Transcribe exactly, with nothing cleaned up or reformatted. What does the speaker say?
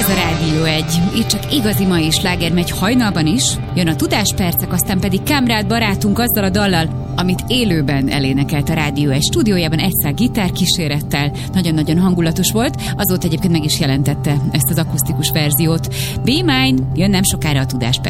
Ez a Rádió egy. Itt csak igazi mai sláger megy hajnalban is. Jön a tudáspercek, aztán pedig Kamrád barátunk azzal a dallal, amit élőben elénekelt a Rádió egy stúdiójában egyszer gitárkísérettel. Nagyon-nagyon hangulatos volt. Azóta egyébként meg is jelentette ezt az akusztikus verziót. Be Mine, jön nem sokára a tudásperc.